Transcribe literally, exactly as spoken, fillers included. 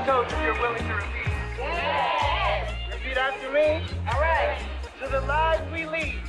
Coach, if you're willing to repeat. Yes. Repeat after me. All right. To the lives we lead.